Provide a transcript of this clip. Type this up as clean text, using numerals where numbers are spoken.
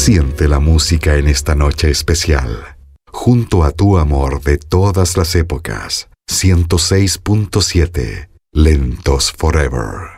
Siente la música en esta noche especial. Junto a tu amor de todas las épocas. 106.7 Lentos Forever.